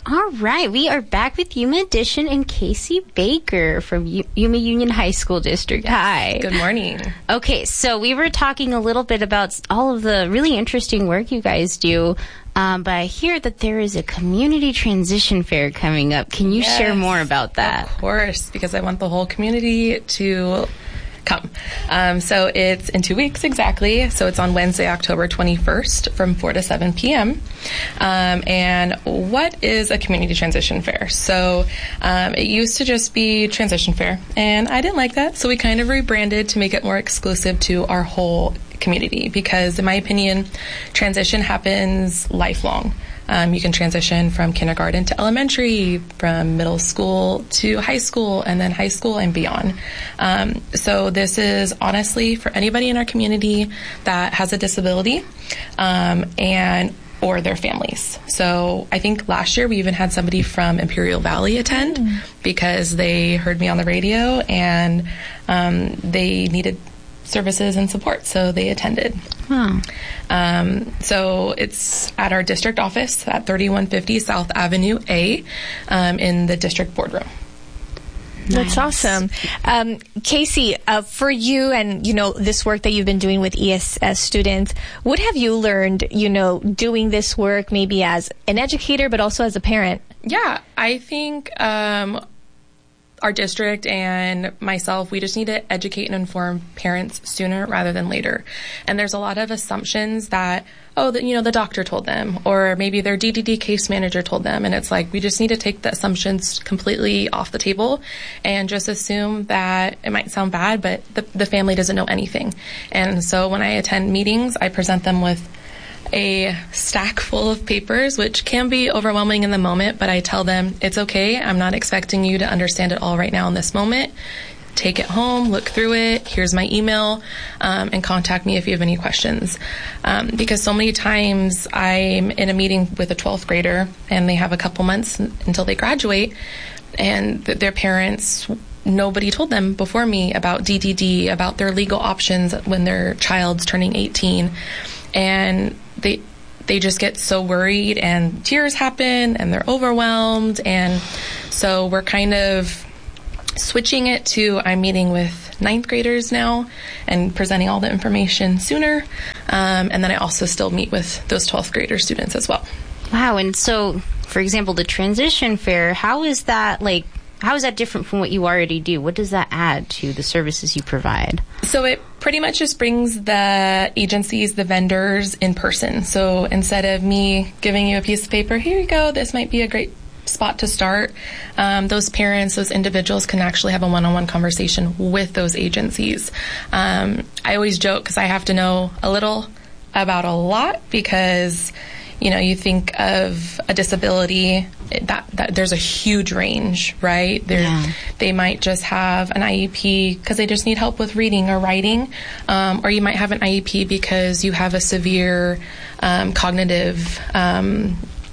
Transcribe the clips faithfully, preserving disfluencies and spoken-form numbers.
All right, we are back with Yuma Edition and Casey Baker from U- Yuma Union High School District. Hi. Good morning. Okay, so we were talking a little bit about all of the really interesting work you guys do, um, but I hear that there is a community transition fair coming up. Can you yes, share more about that? Of course, because I want the whole community to come. Um, so it's in two weeks exactly. So it's on Wednesday, October twenty-first from four to seven p.m. Um, and what is a community transition fair? So um, it used to just be transition fair, and I didn't like that. So we kind of rebranded to make it more exclusive to our whole community, because in my opinion, transition happens lifelong. Um, you can transition from kindergarten to elementary, from middle school to high school, and then high school and beyond. Um, so this is honestly for anybody in our community that has a disability um, and or their families. So I think last year we even had somebody from Imperial Valley attend mm. because they heard me on the radio and um, they needed services and support, so they attended. Huh. Um, so it's at our district office at thirty-one fifty South Avenue A um, in the district boardroom. That's nice. Awesome. Um, Casey, uh, for you and, you know, this work that you've been doing with E S S students, what have you learned, you know, doing this work maybe as an educator but also as a parent? Yeah, I think um, our district and myself, we just need to educate and inform parents sooner rather than later. And there's a lot of assumptions that, oh, the, you know, the doctor told them, or maybe their D D D case manager told them. And it's like, we just need to take the assumptions completely off the table and just assume that it might sound bad, but the, the family doesn't know anything. And so when I attend meetings, I present them with a stack full of papers, which can be overwhelming in the moment, but I tell them it's okay. I'm not expecting you to understand it all right now in this moment. Take it home, look through it. Here's my email, um, and contact me if you have any questions. Um, because so many times I'm in a meeting with a twelfth grader and they have a couple months n- until they graduate, and th- their parents, nobody told them before me about D D D, about their legal options when their child's turning eighteen. And they they just get so worried and tears happen and they're overwhelmed. And so we're kind of switching it to I'm meeting with ninth graders now and presenting all the information sooner. Um, and then I also still meet with those twelfth grader students as well. Wow. And so, for example, the transition fair, how is that like, how is that different from what you already do? What does that add to the services you provide? So it pretty much just brings the agencies, the vendors in person. So instead of me giving you a piece of paper, here you go, this might be a great spot to start, um, those parents, those individuals can actually have a one-on-one conversation with those agencies. Um, I always joke because I have to know a little about a lot, because you know, you think of a disability, that, that there's a huge range, right? Yeah. They might just have an I E P because they just need help with reading or writing, um, or you might have an I E P because you have a severe um, cognitive um,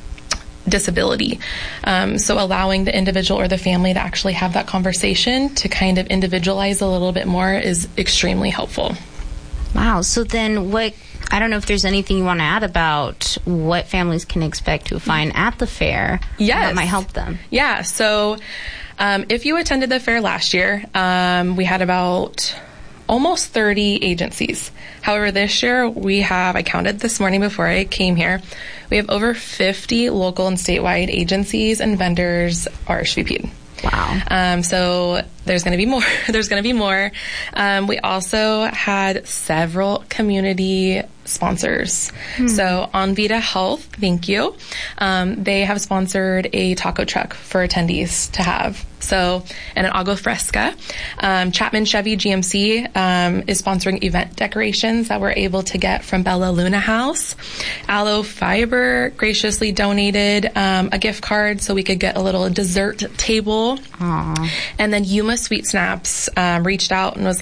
disability. Um, so allowing the individual or the family to actually have that conversation to kind of individualize a little bit more is extremely helpful. Wow. So then what, I don't know if there's anything you want to add about what families can expect to find at the fair. Yes. That might help them. Yeah. So um, if you attended the fair last year, um, we had about almost thirty agencies. However, this year we have, I counted this morning before I came here, we have over fifty local and statewide agencies and vendors R S V P'd. Wow. Um, so there's going to be more. There's going to be more. Um, we also had several community sponsors. Hmm. So Onvita Health, thank you. Um, they have sponsored a taco truck for attendees to have. So, and an agua fresca. Um, Chapman Chevy G M C um, is sponsoring event decorations that we're able to get from Bella Luna House. Aloe Fiber graciously donated um, a gift card so we could get a little dessert table. Aww. And then Yuma Sweet Snaps um, reached out and was like,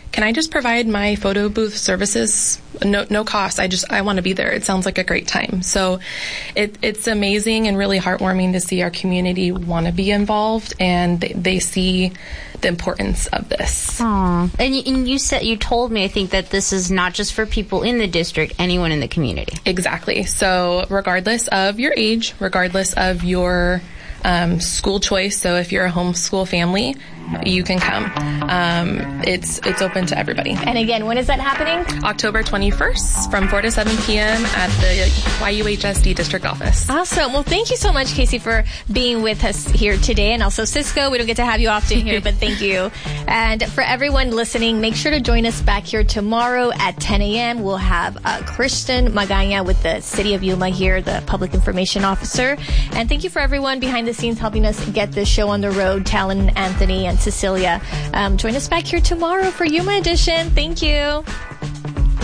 can I just provide my photo booth services? No, no cost. I just, I want to be there. It sounds like a great time. So it, it's amazing and really heartwarming to see our community want to be involved, and they, they see the importance of this. Aww. And you, and you said, you told me, I think, that this is not just for people in the district, anyone in the community. Exactly. So regardless of your age, regardless of your um, school choice, so if you're a homeschool family, you can come. Um, it's it's open to everybody. And again, when is that happening? October twenty-first from four to seven p.m. at the Y U H S D district office. Awesome. Well, thank you so much, Casey, for being with us here today. And also, Cisco, we don't get to have you often here, but thank you. And for everyone listening, make sure to join us back here tomorrow at ten a.m. We'll have uh, Kristen Magana with the City of Yuma here, the Public Information Officer. And thank you for everyone behind the scenes helping us get this show on the road, Talon, Anthony, and Cecilia. Um, join us back here tomorrow for Yuma Edition. Thank you.